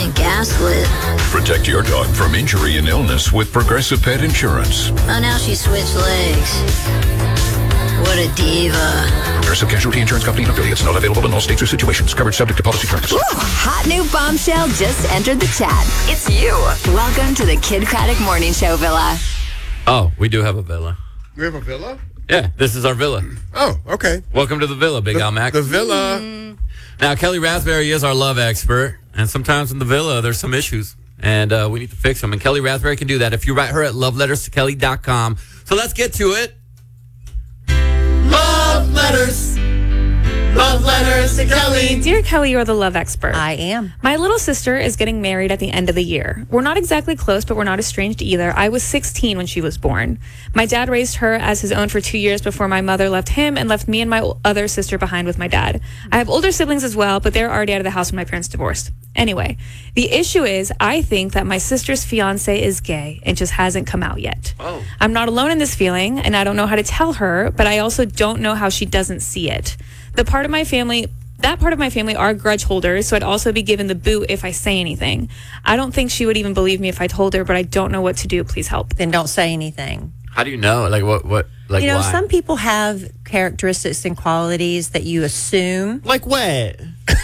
being gaslit. Protect your dog from injury and illness with Progressive Pet Insurance. Oh, now she switched legs. What a diva. Progressive Casualty Insurance Company and affiliates. Not available in all states or situations. Coverage subject to policy terms. Hot new bombshell just entered the chat. It's you. Welcome to the Kid Craddock Morning Show Villa. Oh, we do have a villa. We have a villa? Yeah, this is our villa. Oh, okay. Welcome to the villa, Big Al Mac. The villa. Now, Kelly Raspberry is our love expert, and sometimes in the villa there's some issues, and we need to fix them. And Kelly Raspberry can do that if you write her at loveletterstokelly.com. So let's get to it. Love letters. Love letters to Kelly. Dear Kelly, you're the love expert. I am. My little sister is getting married at the end of the year. We're not exactly close, but we're not estranged either. I was 16 when she was born. My dad raised her as his own for 2 years before my mother left him and left me and my other sister behind with my dad. I have older siblings as well, but they're already out of the house when my parents divorced. Anyway, the issue is I think that my sister's fiance is gay and just hasn't come out yet. Oh. I'm not alone in this feeling, and I don't know how to tell her, but I also don't know how she doesn't see it. That part of my family are grudge holders, so I'd also be given the boot if I say anything. I don't think she would even believe me if I told her, but I don't know what to do. Please help. Then don't say anything. How do you know? Like what like You know, why? some people have characteristics and qualities that you assume. Like what?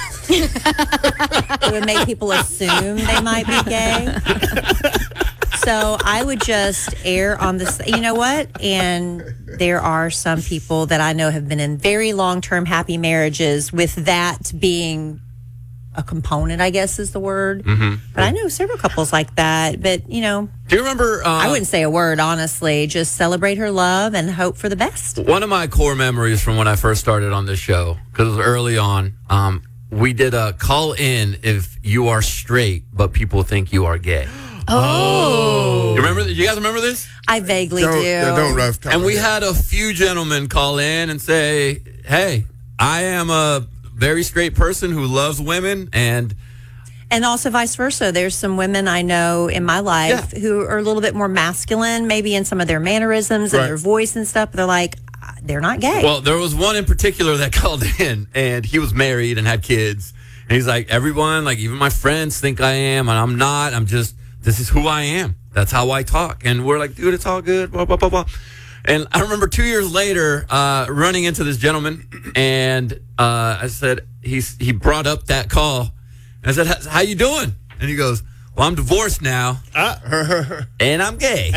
It would make people assume they might be gay. So I would just err on this. You know what? And there are some people that I know have been in very long-term happy marriages with that being a component, I guess is the word. Mm-hmm. But I know several couples like that. But, you know, Do you remember? I wouldn't say a word, honestly. Just celebrate her love and hope for the best. One of my core memories from when I first started on this show, because it was early on, we did a call in if you are straight, but people think you are gay. Oh. You guys remember this? I vaguely do. Don't rough talk. And we had a few gentlemen call in and say, hey, I am a very straight person who loves women, and also vice versa. There's some women I know in my life who are a little bit more masculine, maybe in some of their mannerisms and their voice and stuff. But they're like, they're not gay. Well, there was one in particular that called in, and he was married and had kids. And he's like, everyone, like even my friends think I am, and I'm not. This is who I am. That's how I talk. And we're like, dude, it's all good, blah, blah, blah, blah. And I remember 2 years later running into this gentleman, and I said, he brought up that call. And I said, how you doing? And he goes, well, I'm divorced now, and I'm gay.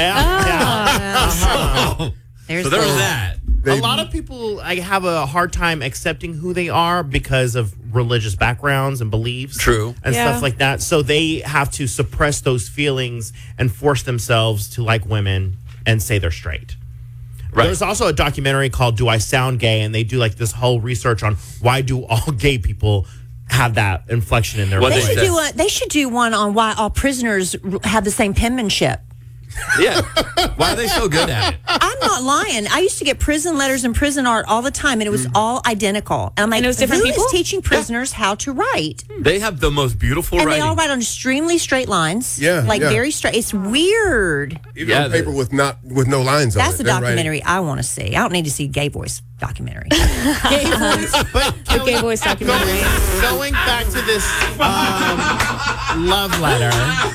So there was that. A lot of people have a hard time accepting who they are because of religious backgrounds and beliefs. True. And stuff like that. So they have to suppress those feelings and force themselves to like women and say they're straight. Right. There's also a documentary called Do I Sound Gay? And they do like this whole research on why do all gay people have that inflection in their voice. They should do one on why all prisoners have the same penmanship. Yeah. Why are they so good at it? I'm not lying. I used to get prison letters and prison art all the time, and it was all identical. And I'm like, And it was different who people? is teaching prisoners how to write? They have the most beautiful And writing. they all write on extremely straight lines. Very straight. It's weird. Even on paper with no lines on it. That's the They're documentary I want to see. I don't need to see Gay Voice documentary. Gay voice. But The Gay Voice documentary. Going back to this love letter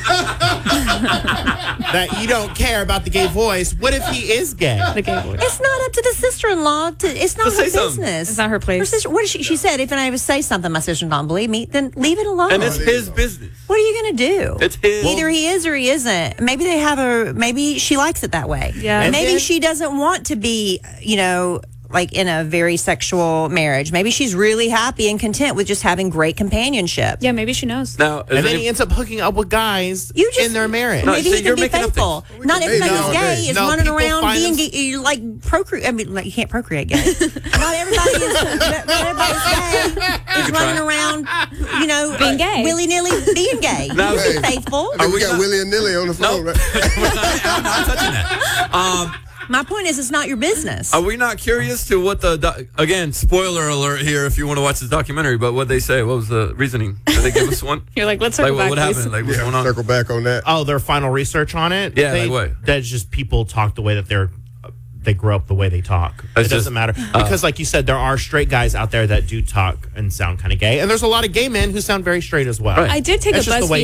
that you don't care about the gay voice. What if he is gay? The Gay Voice. It's not up to the sister-in-law. It's not her say something. business. It's not her place. Her sister, what did she said, if I ever say something my sister-in-law don't believe me, then leave it alone. And it's his business. What are you going to do? It's his. Either he is or he isn't. Maybe she likes it that way. Yeah. And And maybe then- she doesn't want to be, like in a very sexual marriage. Maybe she's really happy and content with just having great companionship. Yeah, maybe she knows. Now, And then he ends up hooking up with guys in their marriage. No, Maybe see, he you're can be making up faithful. things. Not everybody who's nowadays. gay is No, running people around find being them- gay. You like procreate. I mean, like you can't procreate gay. Not everybody's gay is running around, Being gay. willy nilly being gay. No. You can be faithful. Hey, we we got not- Willie and Nilly on the phone, No. right? I'm not touching that. My point is, it's not your business. Are we not curious to what again, spoiler alert here if you want to watch this documentary, but what they say? What was the reasoning? Did they give us one? You're like, let's circle Like, back, what please. happened? Like, what's going on? Circle back on that. Oh, their final research on it? Yeah, like what? That's just people talk the way that they grow up the way they talk. It's It doesn't just- matter. Because like you said, there are straight guys out there that do talk and sound kind of gay. And there's a lot of gay men who sound very straight as well. Right. I did take It's a just the way BuzzFeed